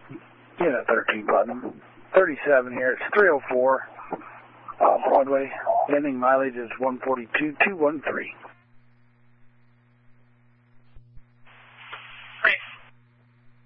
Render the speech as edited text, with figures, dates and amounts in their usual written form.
Unit 13 button. 37 here. It's 304 Broadway. Pending mileage is 142,213.